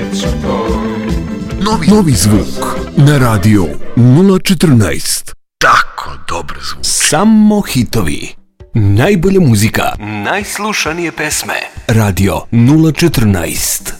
Novi zvuk na radio 014. Tako dobar zvuk. Samo hitovi. Najbolja muzika. Najslušanije pesme. Radio 014.